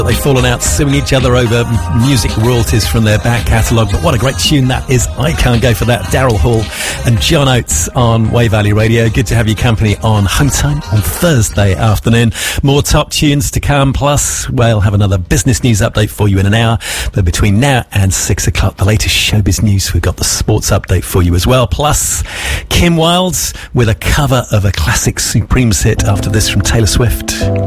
They've fallen out suing each other over music royalties from their back catalogue, but what a great tune that is. I Can't Go For That. Daryl Hall and John Oates on Way Valley Radio. Good to have your company on Home Time on Thursday afternoon. More top tunes to come, plus we'll have another business news update for you in an hour, but between now and 6 o'clock, the latest showbiz news. We've got the sports update for you as well, plus Kim Wilde with a cover of a classic Supremes hit after this from Taylor Swift.